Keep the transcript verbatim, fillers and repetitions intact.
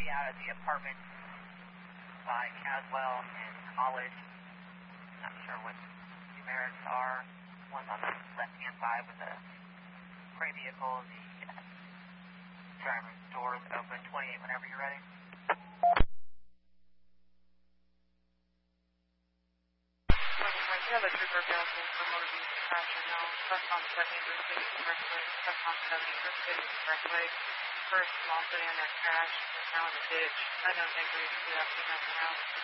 be out at the apartment by Caswell and College. Not sure what numerics are. One's on the left-hand side with the gray vehicle. The driver's door is open. twenty-eight whenever you're ready. You have a trooper available for motor vehicle crash right now. First on seventy-three City Expressway. First on seventy-three City Expressway. First small sedan that crashed is now in the ditch. I don't think we should have to come now.